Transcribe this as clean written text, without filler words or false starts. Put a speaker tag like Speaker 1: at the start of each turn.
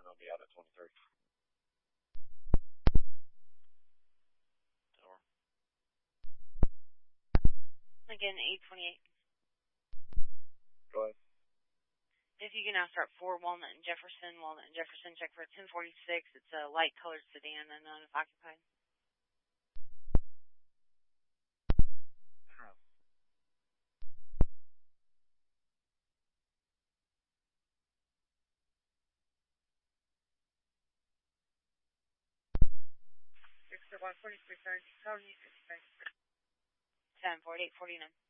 Speaker 1: going to be out at 23rd. Tower.
Speaker 2: Again, 828.
Speaker 1: Go ahead.
Speaker 2: If you can now start 4 Walnut and Jefferson, check for 1046. It's a light colored sedan, unknown if occupied.
Speaker 1: Oh.
Speaker 2: It's 146, 1048, 49.